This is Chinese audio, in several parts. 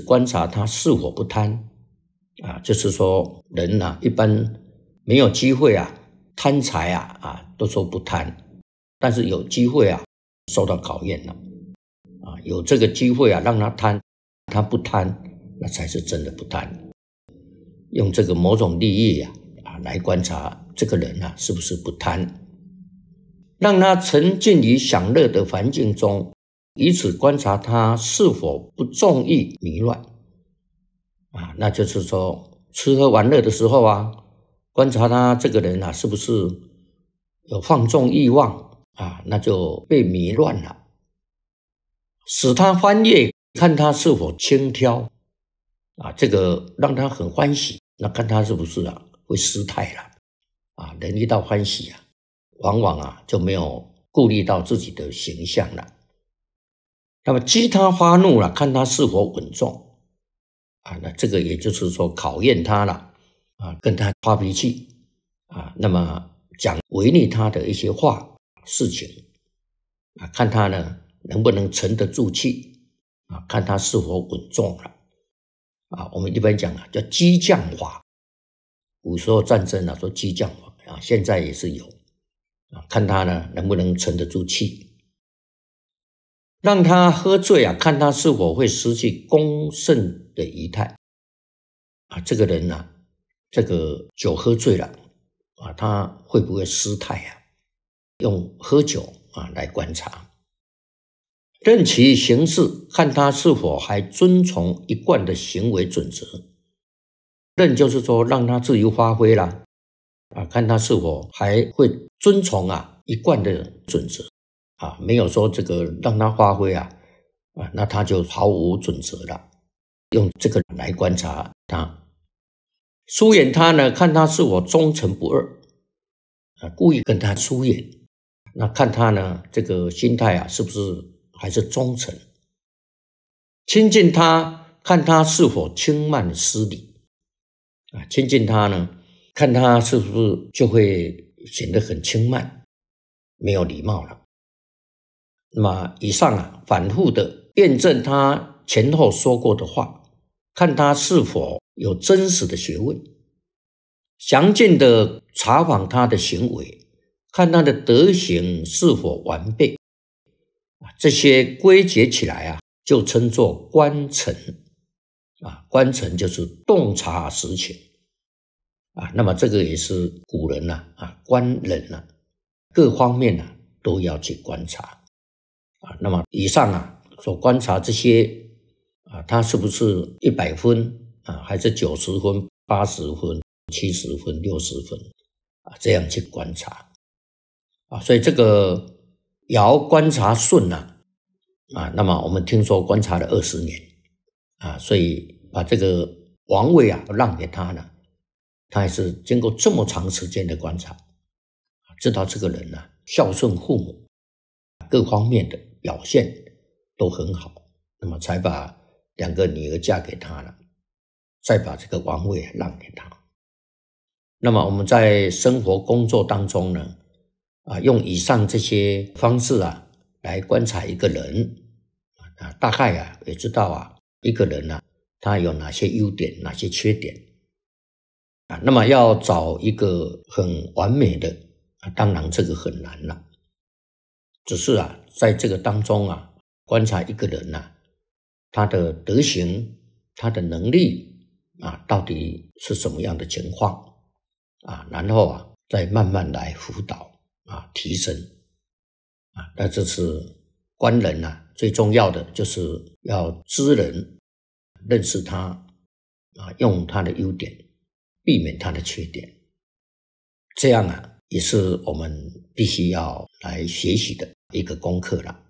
观察他是否不贪就是说人一般没有机会贪财都说不贪，但是有机会受到考验了有这个机会让他贪，他不贪，那才是真的不贪。用这个某种利益来观察这个人是不是不贪，让他沉浸于享乐的环境中，以此观察他是否不纵欲迷乱那就是说吃喝玩乐的时候观察他这个人是不是有放纵欲望那就被迷乱了，使他欢悦，看他是否轻佻这个让他很欢喜，那看他是不是会失态了人一到欢喜往往就没有顾虑到自己的形象了。那么激他发怒了，看他是否稳重那这个也就是说考验他了跟他发脾气那么讲违逆他的一些话事情看他呢能不能沉得住气看他是否稳重了我们一般讲叫激将法，古时候战争说激将法现在也是有看他呢能不能沉得住气。让他喝醉看他是否会失去恭慎的仪态这个人这个酒喝醉了他会不会失态用喝酒来观察。任其行事，看他是否还遵从一贯的行为准则。任就是说让他自由发挥啦看他是否还会遵从一贯的准则没有说这个让他发挥那他就毫无准则了。用这个来观察他。疏远他呢，看他是否忠诚不二故意跟他疏远，那看他呢这个心态是不是还是忠诚。亲近他，看他是否轻慢失礼亲近他呢，看他是不是就会显得很轻慢，没有礼貌了。那么以上反复的验证他前后说过的话，看他是否有真实的学问，详尽的查访他的行为，看他的德行是否完备这些归结起来就称作观诚观诚就是洞察实情那么这个也是古人观人各方面都要去观察那么以上所观察这些他是不是100分还是90分、80分、70分、60分这样去观察所以这个尧观察舜那么我们听说观察了20年所以把这个王位让给他呢，他也是经过这么长时间的观察，知道这个人孝顺父母，各方面的表现都很好，那么才把2个女儿嫁给他了，再把这个王位让给他。那么我们在生活工作当中呢用以上这些方式来观察一个人大概也知道一个人他有哪些优点，哪些缺点那么要找一个很完美的当然这个很难了。只是在这个当中观察一个人他的德行，他的能力到底是什么样的情况然后再慢慢来辅导提升那这是观人最重要的就是要知人，认识他用他的优点，避免他的缺点，这样也是我们必须要来学习的一个功课了。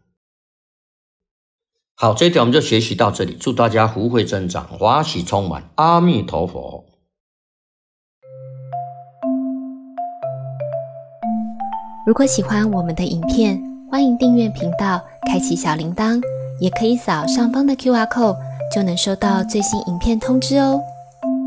好，这一条我们就学习到这里，祝大家福慧增长，华喜充满，阿弥陀佛。 如果喜欢我们的影片，欢迎订阅频道，开启小铃铛，也可以扫上方的 QR code， 就能收到最新影片通知哦。